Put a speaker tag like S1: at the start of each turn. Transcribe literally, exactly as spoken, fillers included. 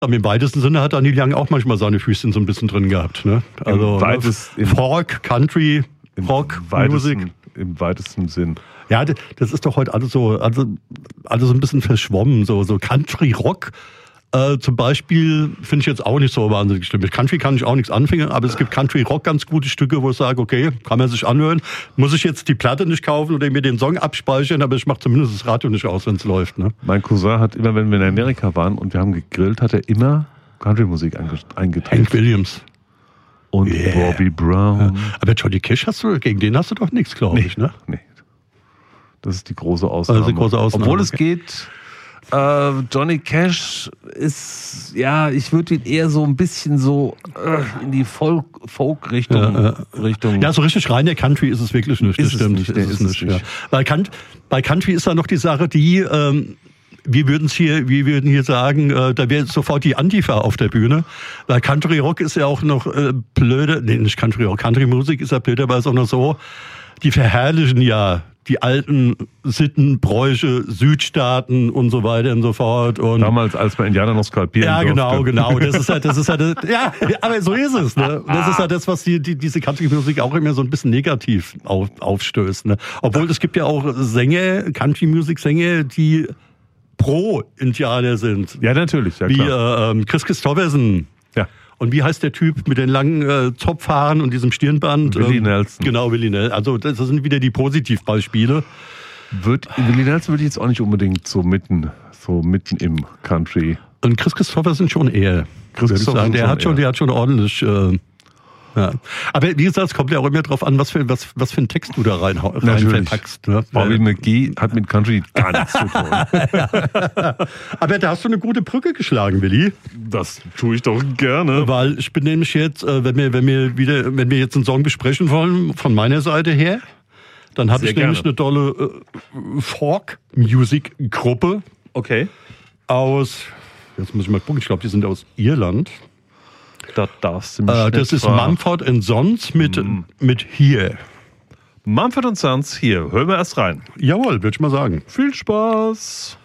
S1: Aber im weitesten Sinne hat Neil Young auch manchmal seine Füßchen so ein bisschen drin gehabt. Ne? Also
S2: Im weitest,
S1: ne? Folk, Country, Rock, Musik.
S2: Im weitesten Sinn.
S1: Ja, das ist doch heute alles so, also, alles so ein bisschen verschwommen. So, so Country Rock äh, zum Beispiel finde ich jetzt auch nicht so wahnsinnig schlimm. Mit Country kann ich auch nichts anfangen, aber es gibt Country Rock ganz gute Stücke, wo ich sage, okay, kann man sich anhören. Muss ich jetzt die Platte nicht kaufen oder mir den Song abspeichern, aber ich mache zumindest das Radio nicht aus, wenn es läuft. Ne?
S2: Mein Cousin hat immer, wenn wir in Amerika waren und wir haben gegrillt, hat er immer Country-Musik eingetragen.
S1: Hank Williams.
S2: Und yeah. Bobby Brown. Ja.
S1: Aber Johnny Cash hast du, gegen den hast du doch nichts, glaube
S2: nee,
S1: ich, ne?
S2: Nee. Das ist die große Ausnahme.
S1: Also die große Ausnahme.
S2: Obwohl es geht, äh, Johnny Cash ist, ja, ich würde ihn eher so ein bisschen so äh, in die Folk, Folk-Richtung.
S1: Ja, äh,
S2: Richtung.
S1: ja, so richtig rein der Country ist es wirklich nicht.
S2: Ist
S1: das stimmt.
S2: Es nicht, ist es nicht.
S1: Ja. Bei, bei Country ist da noch die Sache, die, ähm, wir würden es hier, wir würden hier sagen, äh, da wäre sofort die Antifa auf der Bühne. Weil Country Rock ist ja auch noch äh, blöde, nee, nicht Country Rock, Country Musik ist ja blöderweise auch noch so, die verherrlichen ja die alten Sitten, Bräuche, Südstaaten und so weiter und so fort. Und
S2: damals, als man Indianer noch skalpieren
S1: ja,
S2: durfte.
S1: genau, genau. Das ist halt, das ist halt, ja, aber so ist es. Ne? Das ist halt das, was die, die diese Country-Musik auch immer so ein bisschen negativ auf, aufstößt. Ne? Obwohl es gibt ja auch Sänger, Country-Musik-Sänger, die pro Indianer sind.
S2: Ja, natürlich, ja klar.
S1: Wie äh, Chris Christopherson.
S2: Ja.
S1: Und wie heißt der Typ mit den langen äh, Zopfhaaren und diesem Stirnband?
S2: Willie
S1: ähm,
S2: Nelson.
S1: Genau, Willie Nelson. Also das sind wieder die Positivbeispiele.
S2: Wird, Willie Nelson würde ich jetzt auch nicht unbedingt so mitten, so mitten im Country.
S1: Und Chris Christopherson schon eher.
S2: Chris Christopherson
S1: der
S2: schon
S1: hat schon,
S2: eher.
S1: der hat schon ordentlich. Äh, ja. Aber wie gesagt, es kommt ja auch immer drauf an, was für, was, was für einen Text du da rein, rein verpackst. Ne?
S2: Bobby McGee hat mit Country gar nichts zu tun.
S1: Aber da hast du eine gute Brücke geschlagen, Willi.
S2: Das tue ich doch gerne.
S1: Weil ich bin nämlich jetzt, wenn wir, wenn wir wieder, wenn wir jetzt einen Song besprechen wollen, von meiner Seite her, dann habe ich
S2: gerne.
S1: nämlich eine tolle äh, Folk-Music-Gruppe.
S2: Okay.
S1: Aus, jetzt muss ich mal gucken, ich glaube, die sind aus Irland.
S2: Das darfst du mich
S1: äh,
S2: nicht
S1: Das ist
S2: fragen.
S1: Mumford and Sons mit,
S2: Mm.
S1: mit Here.
S2: Mumford and Sons, hier, hören wir erst rein.
S1: Jawohl, würde ich mal sagen.
S2: Viel Spaß!